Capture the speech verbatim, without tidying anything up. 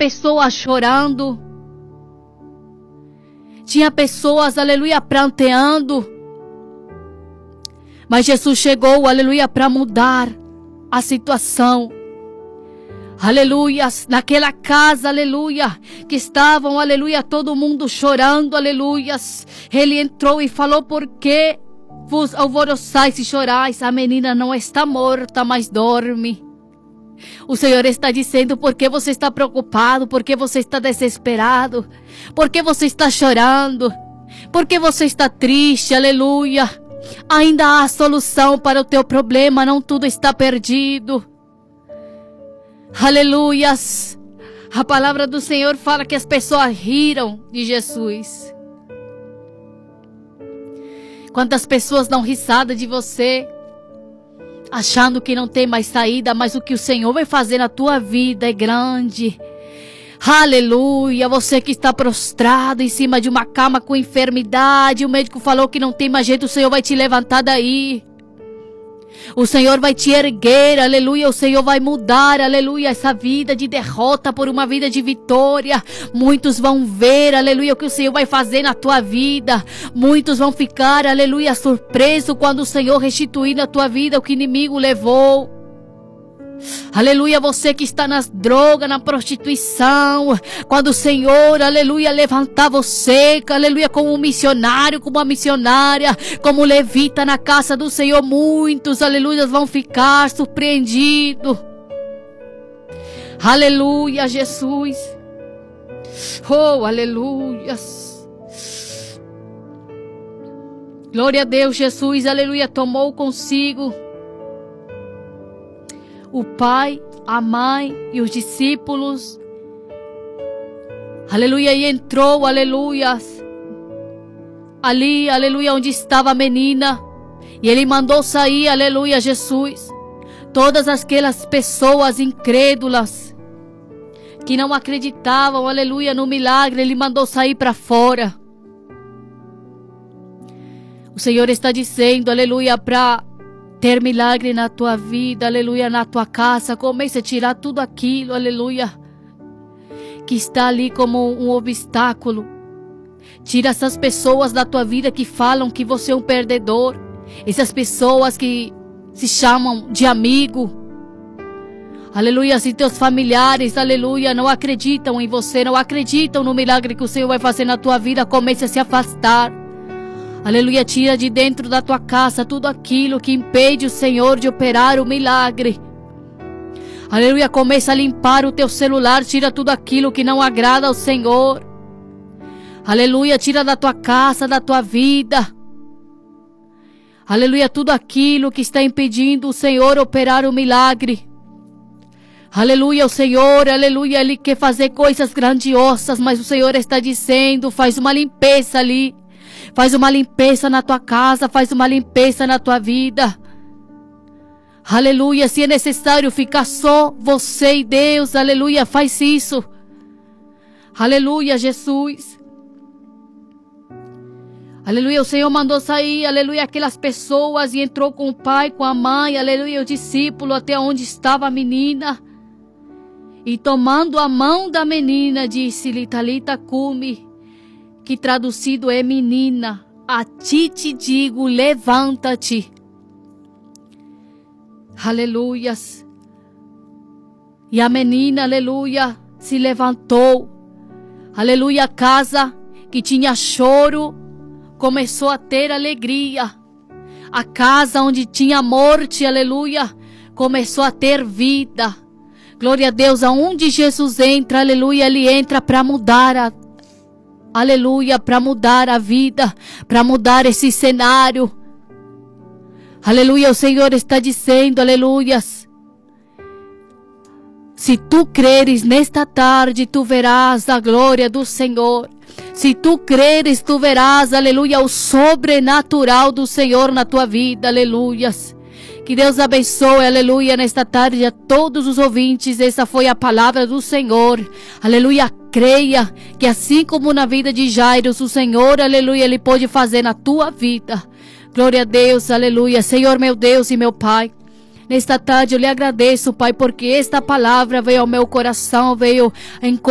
pessoas chorando. Tinha pessoas, aleluia, pranteando. Mas Jesus chegou, aleluia, para mudar a situação. Aleluia, naquela casa, aleluia, que estavam, aleluia, todo mundo chorando, aleluia. Ele entrou e falou: por que vos alvoroçais e chorais? A menina não está morta, mas dorme. O Senhor está dizendo: por que você está preocupado? Por que você está desesperado? Por que você está chorando? Por que você está triste? Aleluia. Ainda há solução para o teu problema, não tudo está perdido. Aleluias. A palavra do Senhor fala que as pessoas riram de Jesus. Quantas pessoas dão risada de você, achando que não tem mais saída, mas o que o Senhor vai fazer na tua vida é grande. Aleluia. Você que está prostrado em cima de uma cama com enfermidade, o médico falou que não tem mais jeito, o Senhor vai te levantar daí. O Senhor vai te erguer, aleluia. O Senhor vai mudar, aleluia, essa vida de derrota por uma vida de vitória. Muitos vão ver, aleluia, o que o Senhor vai fazer na tua vida. Muitos vão ficar, aleluia, surpresos quando o Senhor restituir na tua vida o que o inimigo levou. Aleluia, você que está nas drogas, na prostituição, quando o Senhor, aleluia, levantar você, aleluia, como um missionário, como uma missionária, como levita na casa do Senhor, muitos, aleluia, vão ficar surpreendidos. Aleluia, Jesus. Oh, aleluia. Glória a Deus, Jesus, aleluia, tomou consigo o pai, a mãe e os discípulos. Aleluia, e entrou, aleluia, ali, aleluia, onde estava a menina. E ele mandou sair, aleluia, Jesus, todas aquelas pessoas incrédulas, que não acreditavam, aleluia, no milagre. Ele mandou sair para fora. O Senhor está dizendo, aleluia, para ter milagre na tua vida, aleluia, na tua casa. Comece a tirar tudo aquilo, aleluia, que está ali como um obstáculo. Tira essas pessoas da tua vida que falam que você é um perdedor. Essas pessoas que se chamam de amigo. Aleluia, se teus familiares, aleluia, não acreditam em você, não acreditam no milagre que o Senhor vai fazer na tua vida, comece a se afastar. Aleluia, tira de dentro da tua casa tudo aquilo que impede o Senhor de operar o milagre. Aleluia, começa a limpar o teu celular, tira tudo aquilo que não agrada ao Senhor. Aleluia, tira da tua casa, da tua vida. Aleluia, tudo aquilo que está impedindo o Senhor operar o milagre. Aleluia, o Senhor, aleluia, Ele quer fazer coisas grandiosas, mas o Senhor está dizendo, faz uma limpeza ali. Faz uma limpeza na tua casa, faz uma limpeza na tua vida. Aleluia, se é necessário ficar só você e Deus, aleluia, faz isso. Aleluia, Jesus. Aleluia, o Senhor mandou sair, aleluia, aquelas pessoas e entrou com o pai, com a mãe, aleluia, o discípulo até onde estava a menina. E tomando a mão da menina, disse-lhe, Talita cumi, que traduzido é menina, a ti te digo, levanta-te. Aleluias. E a menina, aleluia, se levantou. Aleluia, a casa que tinha choro começou a ter alegria. A casa onde tinha morte, aleluia, começou a ter vida. Glória a Deus, aonde Jesus entra, aleluia, Ele entra para mudar a Aleluia, para mudar a vida, para mudar esse cenário. Aleluia, o Senhor está dizendo, aleluias. Se tu creres nesta tarde, tu verás a glória do Senhor. Se tu creres, tu verás, aleluia, o sobrenatural do Senhor na tua vida, aleluias. Que Deus abençoe, aleluia, nesta tarde a todos os ouvintes. Essa foi a palavra do Senhor. Aleluia, creia que assim como na vida de Jairo, o Senhor, aleluia, Ele pode fazer na tua vida. Glória a Deus, aleluia. Senhor, meu Deus e meu Pai, nesta tarde eu lhe agradeço, Pai, porque esta palavra veio ao meu coração, veio em